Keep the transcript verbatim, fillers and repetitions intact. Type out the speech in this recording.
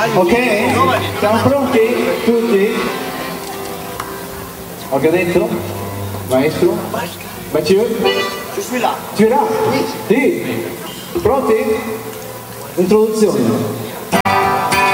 Ok? Siamo pronti? Tutti? Organetto? Maestro? Mathieu? Je suis là. Tu es là? Sì. Pronti? Introduzione.